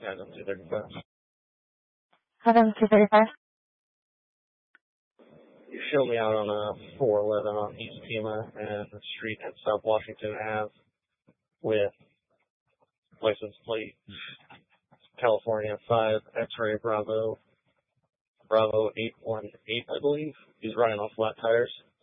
Adam 235. Adam 235. You showed me out on a 411 on East Pima and the street at South Washington Ave with license plate California 5 X-ray Bravo 818, I believe. He's running on flat tires.